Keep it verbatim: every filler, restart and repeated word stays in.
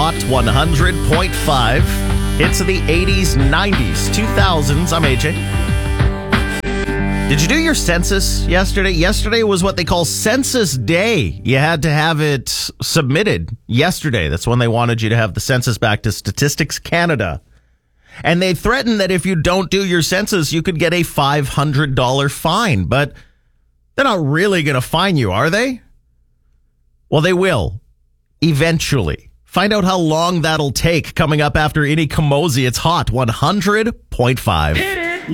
Hot one hundred point five. Hits of the eighties, nineties, two thousands. I'm A J. Did you do your census yesterday? Yesterday was what they call Census Day. You had to have it submitted yesterday. That's when they wanted you to have the census back to Statistics Canada. And they threatened that if you don't do your census, you could get a five hundred dollars fine. But they're not really going to fine you, are they? Well, they will. Eventually. Find out how long that'll take coming up after Ini Kamosi. It's Hot one hundred point five.